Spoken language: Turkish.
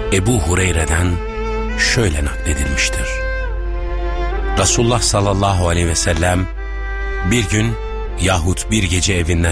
Ebu Hureyre'den şöyle nakledilmiştir. Resulullah sallallahu aleyhi ve sellem bir gün yahut bir gece evinden